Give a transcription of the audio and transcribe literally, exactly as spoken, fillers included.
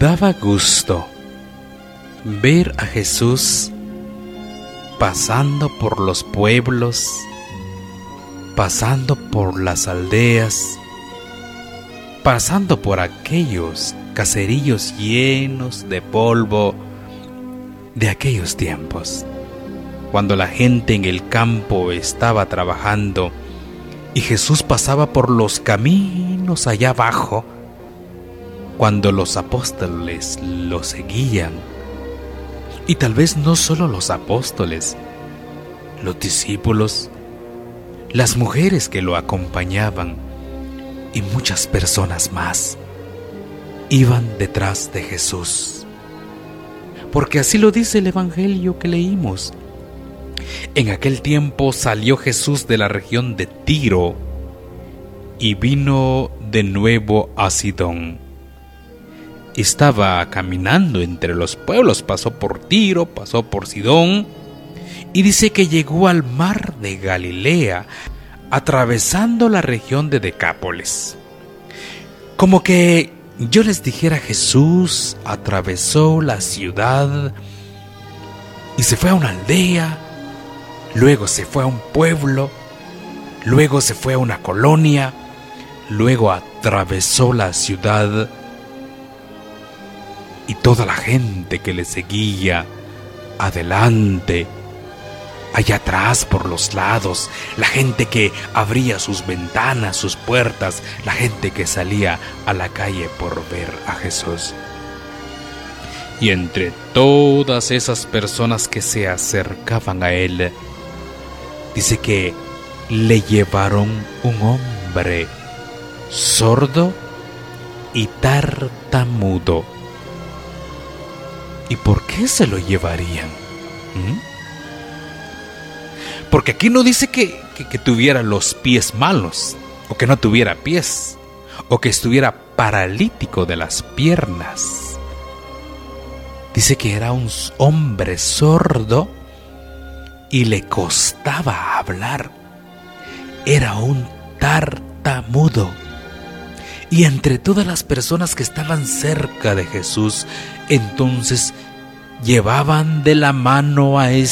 Daba gusto ver a Jesús pasando por los pueblos, pasando por las aldeas, pasando por aquellos caserillos llenos de polvo de aquellos tiempos, cuando la gente en el campo estaba trabajando y Jesús pasaba por los caminos allá abajo, cuando los apóstoles lo seguían. Y tal vez no solo los apóstoles, los discípulos, las mujeres que lo acompañaban y muchas personas más iban detrás de Jesús. Porque así lo dice el Evangelio que leímos. En aquel tiempo salió Jesús de la región de Tiro y vino de nuevo a Sidón. Estaba caminando entre los pueblos, pasó por Tiro, pasó por Sidón, y dice que llegó al mar de Galilea, atravesando la región de Decápolis. Como que yo les dijera, Jesús atravesó la ciudad y se fue a una aldea, luego se fue a un pueblo, luego se fue a una colonia, luego atravesó la ciudad. Y toda la gente que le seguía, adelante, allá atrás por los lados, la gente que abría sus ventanas, sus puertas, la gente que salía a la calle por ver a Jesús. Y entre todas esas personas que se acercaban a él, dice que le llevaron un hombre sordo y tartamudo. ¿Y por qué se lo llevarían? ¿Mm? Porque aquí no dice que, que, que tuviera los pies malos, o que no tuviera pies, o que estuviera paralítico de las piernas. Dice que era un hombre sordo y le costaba hablar. Era un tartamudo. Y entre todas las personas que estaban cerca de Jesús, entonces llevaban de la mano a este